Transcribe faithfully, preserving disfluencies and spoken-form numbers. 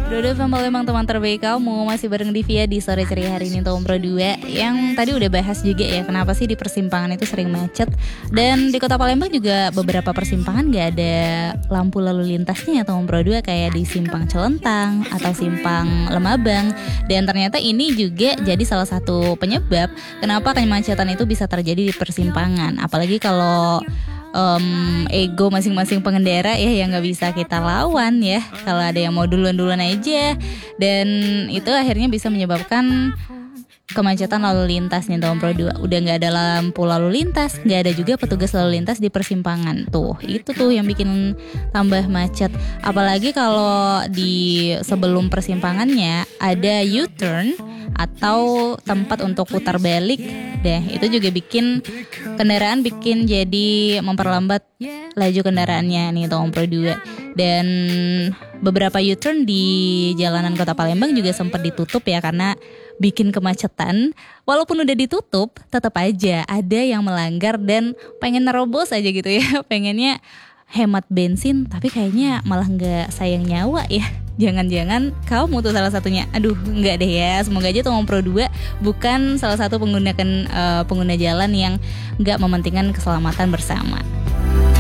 Dodo F M Palembang, teman terbaik kamu. Masih bareng Divya di sore ceria hari ini untuk Pro dua. Yang tadi udah bahas juga ya, kenapa sih di persimpangan itu sering macet. Dan di kota Palembang juga beberapa persimpangan gak ada lampu lalu lintasnya ya Tom Pro dua, kayak di Simpang Celentang atau Simpang Lemabang. Dan ternyata ini juga jadi salah satu penyebab kenapa kemacetan itu bisa terjadi di persimpangan. Apalagi kalau Um, ego masing-masing pengendara ya yang nggak bisa kita lawan ya. Kalau ada yang mau duluan-duluan aja, dan itu akhirnya bisa menyebabkan kemacetan lalu lintas nih tahun Pro dua. Udah nggak ada lampu lalu lintas, nggak ada juga petugas lalu lintas di persimpangan. Tuh itu tuh yang bikin tambah macet. Apalagi kalau di sebelum persimpangannya ada U-turn atau tempat untuk putar balik deh. Itu juga bikin kendaraan bikin jadi memperlambat laju kendaraannya nih tahun Pro dua. Dan beberapa U-turn di jalanan kota Palembang juga sempat ditutup ya, karena bikin kemacetan. Walaupun udah ditutup, tetap aja ada yang melanggar dan pengen nerobos aja gitu ya. Pengennya hemat bensin, tapi kayaknya malah gak sayang nyawa ya. Jangan-jangan kamu tuh salah satunya. Aduh, enggak deh ya. Semoga aja Tomong Pro dua bukan salah satu penggunakan uh, pengguna jalan yang gak mementingkan keselamatan bersama.